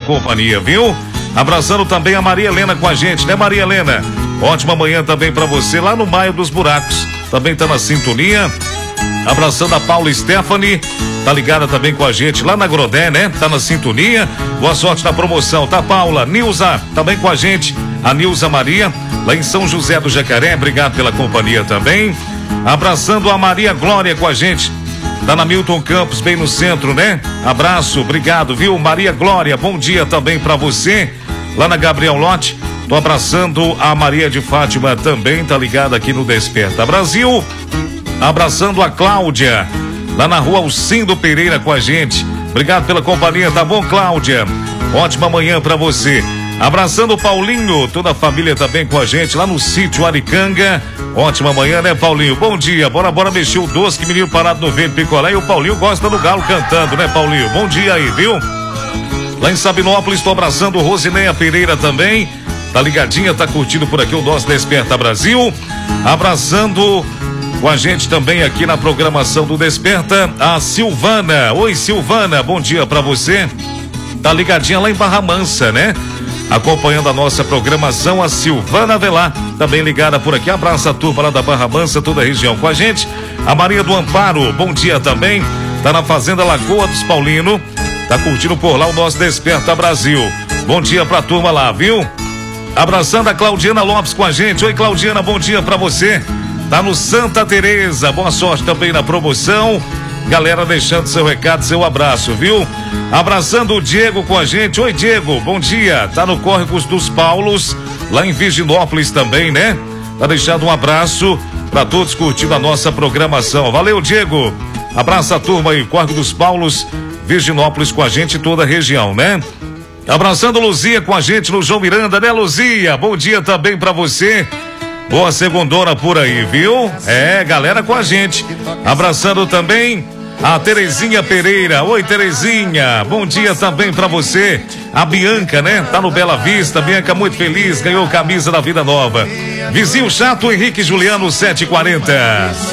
companhia, viu? Abraçando também a Maria Helena com a gente, né, Maria Helena? Ótima manhã também pra você lá no Maio dos Buracos. Também tá na sintonia. Abraçando a Paula Stephanie, tá ligada também com a gente lá na Grodé, né? Tá na sintonia. Boa sorte na promoção, tá, Paula? Nilza, também com a gente. A Nilza Maria, lá em São José do Jacaré, obrigado pela companhia também. Abraçando a Maria Glória com a gente. Tá na Milton Campos, bem no centro, né? Abraço, obrigado, viu? Maria Glória, bom dia também pra você. Lá na Gabriel Lote, tô abraçando a Maria de Fátima também, tá ligada aqui no Desperta Brasil. Abraçando a Cláudia, lá na rua Alcindo Pereira com a gente. Obrigado pela companhia, tá bom, Cláudia? Ótima manhã pra você. Abraçando o Paulinho, toda a família também com a gente, lá no sítio Aricanga. Ótima manhã, né, Paulinho? Bom dia, bora mexer o doce, que menino parado no vento picolé. E o Paulinho gosta do galo cantando, né, Paulinho? Bom dia aí, viu? Lá em Sabinópolis, tô abraçando o Rosineia Pereira também. Tá ligadinha, tá curtindo por aqui o nosso Desperta Brasil. Abraçando com a gente também aqui na programação do Desperta, a Silvana. Oi, Silvana, bom dia pra você. Tá ligadinha lá em Barra Mansa, né? Acompanhando a nossa programação, a Silvana Avelar, também ligada por aqui. Abraça a turma lá da Barra Mansa, toda a região com a gente. A Maria do Amparo, bom dia também. Tá na Fazenda Lagoa dos Paulino. Tá curtindo por lá o nosso Desperta Brasil. Bom dia pra turma lá, viu? Abraçando a Claudiana Lopes com a gente. Oi, Claudiana, bom dia pra você. Tá no Santa Teresa, boa sorte também na promoção. Galera deixando seu recado, seu abraço, viu? Abraçando o Diego com a gente. Oi, Diego, bom dia. Tá no Córregos dos Paulos, lá em Virginópolis também, né? Tá deixando um abraço pra todos curtindo a nossa programação. Valeu, Diego. Abraça a turma aí, Córrego dos Paulos, Virginópolis com a gente e toda a região, né? Abraçando Luzia com a gente no João Miranda, né, Luzia? Bom dia também pra você. Boa segundona por aí, viu? É, galera com a gente. Abraçando também a Terezinha Pereira. Oi, Terezinha, bom dia também pra você. A Bianca, né? Tá no Bela Vista. Bianca muito feliz, ganhou camisa da Vida Nova. Vizinho chato, Henrique Juliano 740.